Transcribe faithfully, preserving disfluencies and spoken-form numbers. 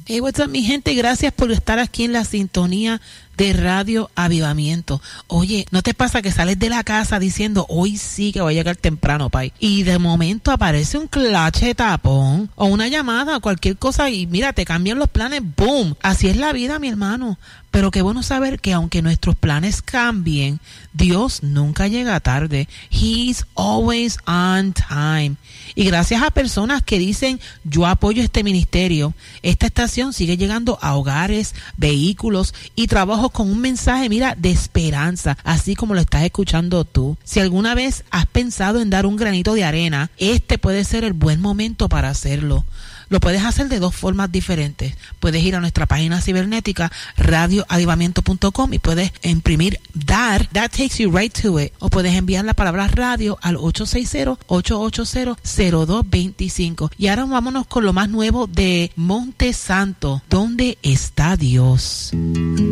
Hey, what's up, mi gente? Gracias por estar aquí en la sintonía de Radio Avivamiento. Oye, ¿no te pasa que sales de la casa diciendo, hoy sí que voy a llegar temprano, pay? Y de momento aparece un clache tapón o una llamada o cualquier cosa y mira, te cambian los planes, ¡boom! Así es la vida, mi hermano. Pero qué bueno saber que aunque nuestros planes cambien, Dios nunca llega tarde. He's always on time. Y gracias a personas que dicen, yo apoyo este ministerio, esta estación sigue llegando a hogares, vehículos y trabajos con un mensaje, mira, de esperanza, así como lo estás escuchando tú. Si alguna vez has pensado en dar un granito de arena, este puede ser el buen momento para hacerlo. Lo puedes hacer de dos formas diferentes. Puedes ir a nuestra página cibernética radio avivamiento punto com y puedes imprimir dar, that takes you right to it. O puedes enviar la palabra radio al ocho seis cero, ocho ocho cero, cero dos dos cinco. Y ahora vámonos con lo más nuevo de Monte Santo. ¿Dónde está Dios?